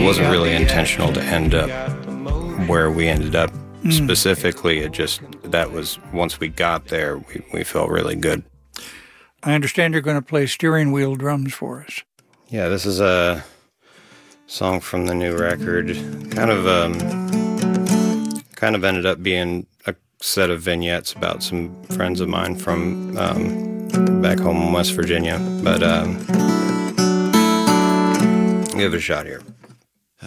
wasn't really intentional to end up where we ended up specifically. It just, that was, once we got there, we felt really good. I understand you're going to play steering wheel drums for us. Yeah, this is a song from the new record. Kind of ended up being a set of vignettes about some friends of mine from back home in West Virginia. But give it a shot here.